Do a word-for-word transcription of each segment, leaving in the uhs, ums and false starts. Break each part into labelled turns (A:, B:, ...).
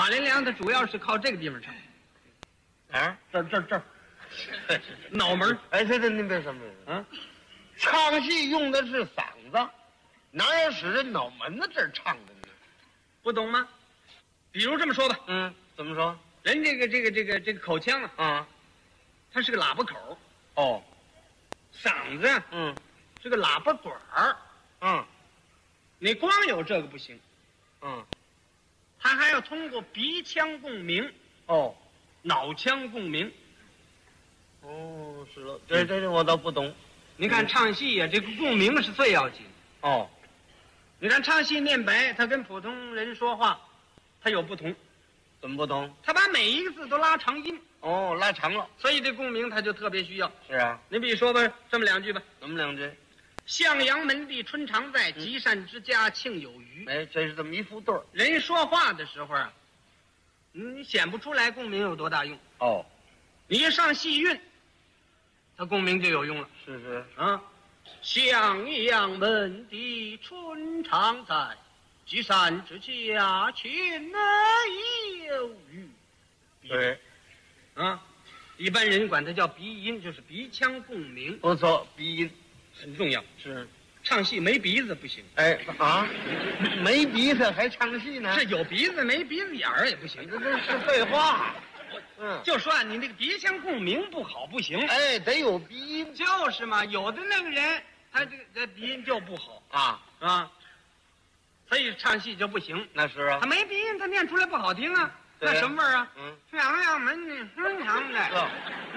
A: 马连良他主要是靠这个地方唱。
B: 啊，
A: 这儿这儿这儿，脑门。
B: 哎，对对，您别说，别说，
A: 啊，
B: 唱戏用的是嗓子，哪有使人脑门子这儿唱的呢？
A: 不懂吗？比如这么说吧，
B: 嗯，怎么说？
A: 人这个这个这个这个口腔啊，
B: 啊，
A: 它是个喇叭口，
B: 哦，
A: 嗓子啊
B: 嗯
A: 是个喇叭管儿。
B: 嗯
A: 你光有这个不行，
B: 嗯，
A: 它还要通过鼻腔共鸣、
B: 哦
A: 脑腔共鸣。
B: 哦，是了，这这这我倒不懂。
A: 你看唱戏呀、这个共鸣是最要紧的。
B: 哦，
A: 你看唱戏念白，他跟普通人说话，他有不同，
B: 怎么不懂？
A: 他把每一个字都拉长音，
B: 哦，拉长了。
A: 所以这共鸣他就特别需要。
B: 是啊，
A: 你比如说吧，这么两句吧：
B: 怎么两句？
A: 向阳门第春常在，积善之家庆有余。
B: 哎，这是这么一副对儿。
A: 人说话的时候啊，你显不出来共鸣有多大用。
B: 哦，
A: 你一上戏韵，它共鸣就有用了
B: 是是。
A: 啊。向阳门第春常在，积善之家庆有余。
B: 对，
A: 啊，一般人管它叫鼻音，就是鼻腔共鸣，
B: 不错，鼻音
A: 很重要。
B: 是。
A: 唱戏没鼻子不行，
B: 哎啊，没鼻子还唱戏呢？
A: 是有鼻子没鼻子眼儿也不行。
B: 这这是废话。嗯，
A: 就说啊，你那个鼻腔共鸣不好不行。
B: 哎，得有鼻音
A: 就是嘛，有的那个人他这个这鼻音就不好
B: 啊
A: 啊，所以唱戏就不行。
B: 那是啊
A: 他。没鼻音，他念出来不好听啊。
B: 对啊
A: 那什么味儿啊？
B: 嗯，
A: 向阳门第春常在。
B: 哦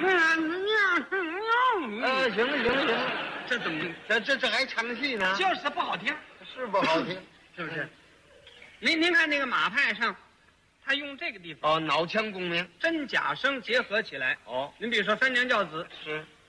B: 呃，行了行了行了，
A: 这怎么？
B: 这这这还唱戏呢？
A: 就是它不好听，
B: 是不好听，
A: 是不是？您您看那个马派上，他用这个地方
B: 哦，脑腔共鸣。
A: 真假声结合起来。
B: 哦，
A: 您比如说三娘教子，
B: 是。